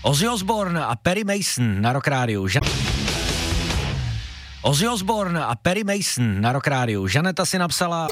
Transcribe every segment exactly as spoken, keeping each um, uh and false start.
Ozzy Osbourne a Perry Mason na Rock Rádiu. Ža- Ozzy Osbourne a Perry Mason na Rock Rádiu. Žaneta si napsala...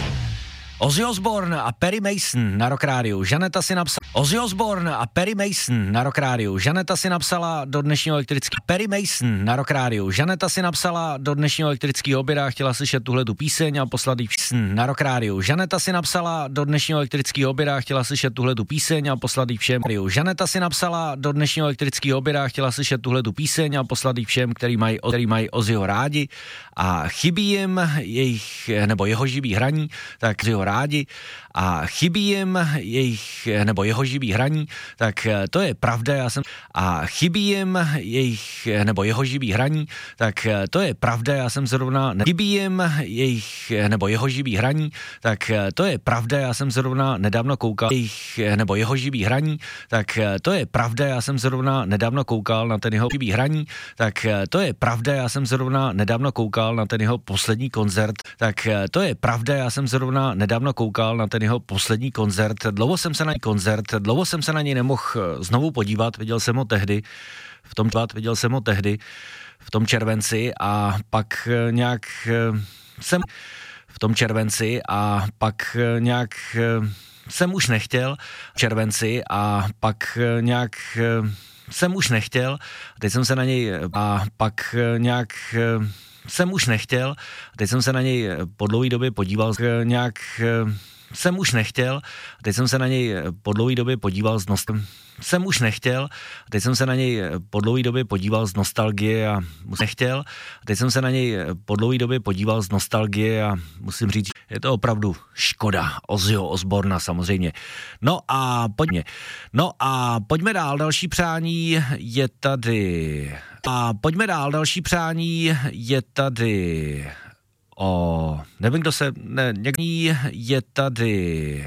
Ozzy Osbourne a Perry Mason na Rock Rádiu. Žaneta si napsala... Ozzy Osbourne a Perry Mason na Rock Rádiu. Žaneta si napsala do dnešního elektrického... Perry Mason na Rock Rádiu. Žaneta si napsala do dnešního elektrického oběda, chtěla slyšet tuhle tu píseň a poslat jí na Rock Rádiu. Žaneta si napsala do dnešního elektrického oběda, chtěla slyšet tuhle tu píseň a poslat jí všem. Žaneta si napsala do dnešního elektrického oběda, chtěla slyšet tuhle tu píseň a poslat jí všem, který mají, který mají Ozzyho rádi a chybí jim jejich, nebo jeho živý hraní, tak Ozzyho rádi a chybí jim jejich, nebo jeho živý hraní, tak to je pravda, já jsem a chybí jim jejich, nebo jeho živý hraní, tak to je pravda, já jsem zrovna ne, chybí jim jejich, nebo jeho živý hraní, tak to je pravda, já jsem zrovna nedávno koukal jejich, nebo jeho živý hraní, tak to je pravda, já jsem zrovna nedávno koukal na ten jeho živý hraní, tak to je pravda, já jsem zrovna nedávno koukal na ten jeho poslední koncert, tak to je pravda, já jsem zrovna nedávno koukal na ten jeho poslední koncert, dlouho jsem se na něj koncert, dlouho jsem se na něj nemohl znovu podívat, viděl jsem ho tehdy, v tom viděl jsem ho tehdy, v tom červenci a pak nějak jsem v tom červenci a pak nějak jsem už nechtěl v červenci a pak nějak jsem už nechtěl, teď jsem se na něj a pak nějak jsem už nechtěl, teď jsem se na něj po dlouhé době podíval nějak jsem už nechtěl, teď jsem se na něj po dlouhé době podíval s nostalgií. Jsem už nechtěl, teď jsem se na něj po dlouhé době podíval z nostalgie a nechtěl, teď jsem se na něj po dlouhé době podíval z nostalgie a musím říct, je to opravdu škoda Ozzyho Osbourna samozřejmě. No a pojďme. No a pojďme dál, další přání je tady. A pojďme dál, další přání je tady. O, nevím, kdo se, ne, někdy je tady,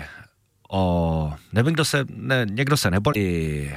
o, nevím, kdo se, ne, někdo se nepodepsal,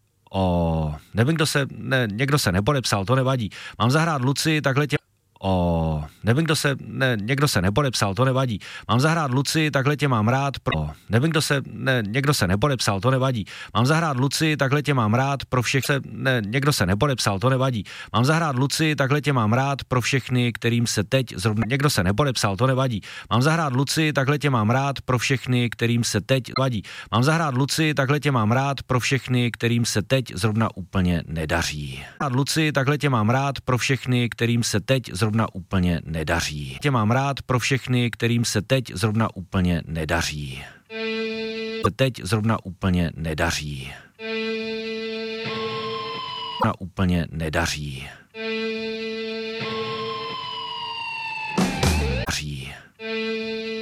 o, nevím, kdo se, ne, někdo se nepodepsal, to nevadí, mám zahrát Luci, takhle tě, o, nevím, kdo se, ne, někdo se nepodepsal, to nevadí, mám zahrát Luci, takhle tě mám rád, pro, nevím, kdo se, ne, někdo se nepodepsal, to nevadí, mám zahrát Luci, takhle tě mám rád, pro všech se, ne, někdo se nepodepsal, to nevadí, mám zahrát Luci, takhle tě mám rád, pro všechny, kterým se teď zrovna, někdo se nepodepsal, to nevadí, mám zahrát Luci, takhle tě mám rád, pro všechny, kterým se teď vadí, mám zahrát Luci, takhle tě mám rád, pro všechny, kterým se teď zrovna úplně nedaří. Luci, takhle tě mám rád, pro všechny, kterým se teď zrovna úplně nedaří. Tě mám rád pro všechny, kterým se teď zrovna úplně nedaří. Teď zrovna úplně nedaří. Na úplně nedaří.